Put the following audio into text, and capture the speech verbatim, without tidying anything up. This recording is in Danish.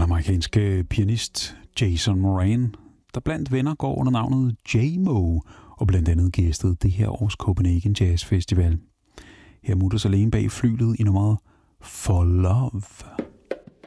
amerikanske pianist Jason Moran, der blandt venner går under navnet J-Mo, og blandt andet gæstede det her års Copenhagen Jazz Festival. Her mutter sig alene bag flylet i nummeret For Love.